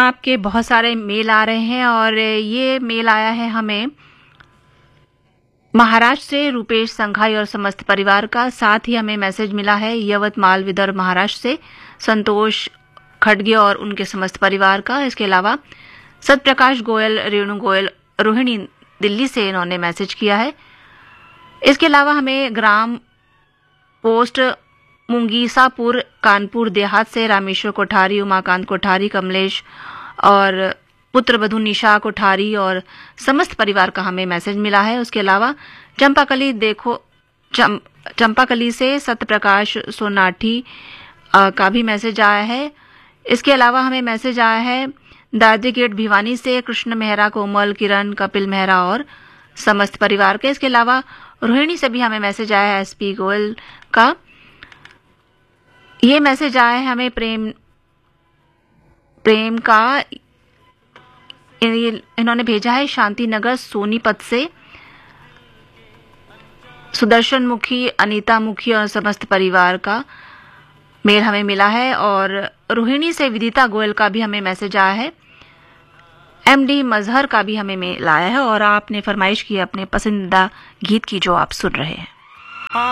आपके बहुत सारे मेल आ रहे हैं और ये मेल आया है हमें महाराष्ट्र से रूपेश संघाई और समस्त परिवार का। साथ ही हमें मैसेज मिला है यवतमाल विदर्भ महाराष्ट्र से संतोष खडगे और उनके समस्त परिवार का। इसके अलावा सतप्रकाश गोयल, रेणु गोयल, रोहिणी दिल्ली से इन्होंने मैसेज किया है। इसके अलावा हमें ग्राम पोस्ट मुंगीसापुर कानपुर देहात से रामेश्वर कोठारी, उमाकांत कोठारी, कमलेश और पुत्रवधू निशा कोठारी और समस्त परिवार का हमें मैसेज मिला है। उसके अलावा चंपाकली से सत्यप्रकाश सोनाठी का भी मैसेज आया है। इसके अलावा हमें मैसेज आया है दादरी गेट भिवानी से कृष्ण मेहरा, कोमल, किरण, कपिल मेहरा और समस्त परिवार के। इसके अलावा रोहिणी से भी हमें मैसेज आया है एसपी गोयल का। ये मैसेज आया है हमें प्रेम का, इन्होंने भेजा है शांति नगर सोनीपत से। सुदर्शन मुखी, अनीता मुखी और समस्त परिवार का मेल हमें मिला है। और रोहिणी से विदिता गोयल का भी हमें मैसेज आया है। एमडी मजहर का भी हमें मेल आया है और आपने फरमाइश की अपने पसंदीदा गीत की जो आप सुन रहे हैं।